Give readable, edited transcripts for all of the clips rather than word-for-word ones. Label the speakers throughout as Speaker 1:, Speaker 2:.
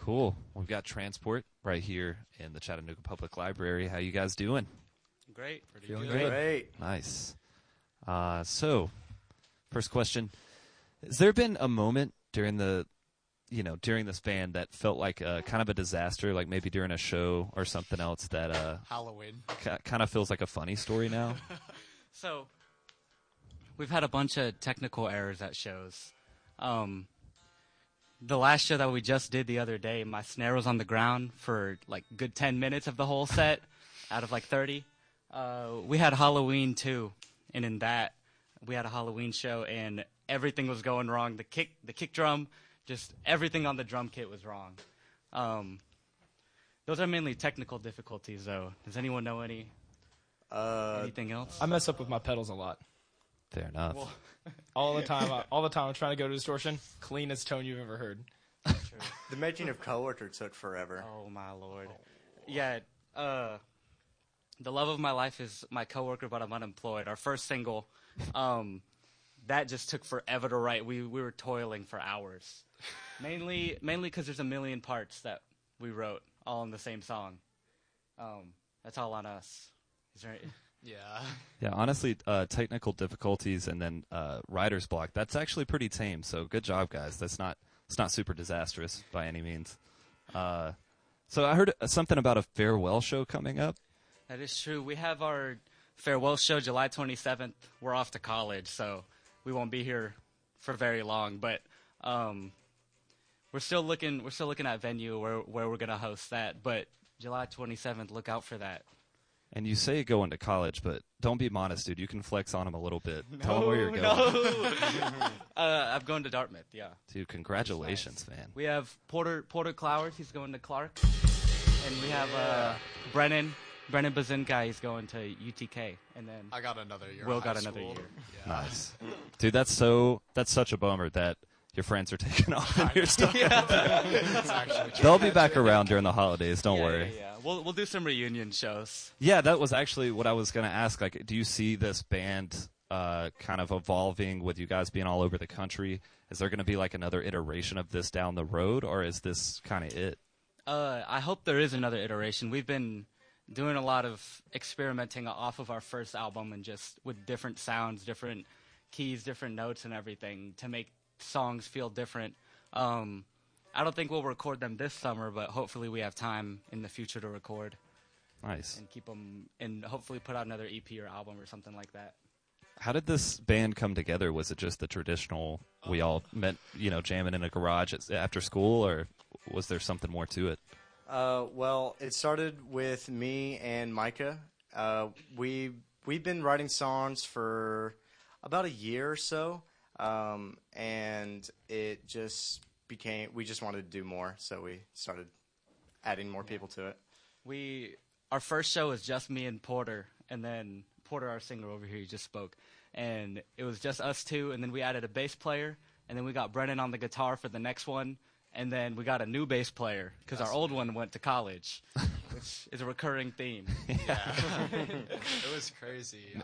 Speaker 1: Cool. We've got Transport right here in the Chattanooga Public Library. How you guys doing?
Speaker 2: Great.
Speaker 3: Feeling good. Great.
Speaker 1: Nice. So, first question. Has there been a moment during during this band that felt like kind of a disaster, like maybe during a show or something else that
Speaker 2: Halloween
Speaker 1: kind of feels like a funny story now?
Speaker 2: So, we've had a bunch of technical errors at shows. The last show that we just did the other day, my snare was on the ground for like good 10 minutes of the whole set out of like 30. We had Halloween too, and in that we had a Halloween show and everything was going wrong. The kick drum, just everything on the drum kit was wrong. Those are mainly technical difficulties though. Does anyone know anything else?
Speaker 3: I mess up with my pedals a lot.
Speaker 1: Fair enough.
Speaker 3: Well, all the time I'm trying to go to distortion. Cleanest tone you've ever heard.
Speaker 4: The making of Coworker took forever.
Speaker 2: Oh my lord. Yeah. The love of my life is my coworker, but I'm unemployed. Our first single, that just took forever to write. We were toiling for hours, mainly because there's a million parts that we wrote all in the same song. That's all on us. Is there?
Speaker 5: Yeah.
Speaker 1: Yeah, honestly, technical difficulties and then writer's block, that's actually pretty tame, so good job, guys. It's not super disastrous by any means. So I heard something about a farewell show coming up.
Speaker 2: That is true. We have our farewell show July 27th. We're off to college, so we won't be here for very long, but we're still looking at venue where we're going to host that, but July 27th, look out for that.
Speaker 1: And you say going to college, but don't be modest, dude. You can flex on them a little bit. Tell them where you're going.
Speaker 2: No. I'm going to Dartmouth, yeah.
Speaker 1: Dude, congratulations, man.
Speaker 2: We have Porter Clowers. He's going to Clark. And we have Brennan Bazinka. He's going to UTK. And then
Speaker 5: I got another year.
Speaker 2: Will got another year.
Speaker 5: Yeah.
Speaker 1: Nice. Dude, that's such a bummer that your friends are taking off and you're stuck. They'll be back around during the holidays. Don't worry.
Speaker 2: Yeah. We'll do some reunion shows.
Speaker 1: Yeah, that was actually what I was going to ask. Like, do you see this band kind of evolving with you guys being all over the country? Is there going to be like another iteration of this down the road, or is this kind of it?
Speaker 2: I hope there is another iteration. We've been doing a lot of experimenting off of our first album and just with different sounds, different keys, different notes and everything to make songs feel different. I don't think we'll record them this summer, but hopefully we have time in the future to record.
Speaker 1: Nice.
Speaker 2: And keep them, and hopefully put out another EP or album or something like that.
Speaker 1: How did this band come together? Was it just the traditional, we all met, jamming in a garage after school, or was there something more to it?
Speaker 4: Well, it started with me and Micah. We've been writing songs for about a year or so, and it just we just wanted to do more, so we started adding more people to it.
Speaker 2: Our first show was just me and Porter, and then Porter, our singer over here, he just spoke, and it was just us two, and then we added a bass player, and then we got Brennan on the guitar for the next one, and then we got a new bass player because our old one went to college, which is a recurring theme.
Speaker 5: Yeah. It was crazy.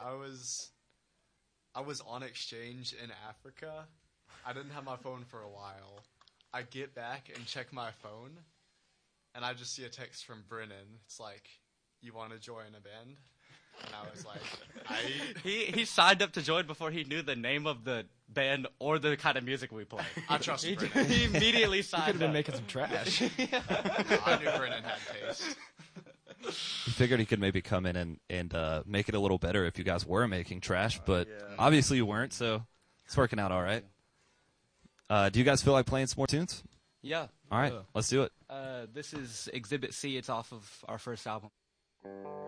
Speaker 5: I was on exchange in Africa. I didn't have my phone for a while. I get back and check my phone, and I just see a text from Brennan. It's like, you want to join a band? And I was like,
Speaker 2: He signed up to join before he knew the name of the band or the kind of music we play.
Speaker 5: I trust Brennan.
Speaker 2: He immediately signed up.
Speaker 3: He could have been making some trash.
Speaker 5: I knew Brennan had taste.
Speaker 1: He figured he could maybe come in and make it a little better if you guys were making trash, but obviously you weren't, so it's working out all right. Do you guys feel like playing some more tunes?
Speaker 2: Yeah.
Speaker 1: All right, let's do it.
Speaker 2: This is Exhibit C. It's off of our first album.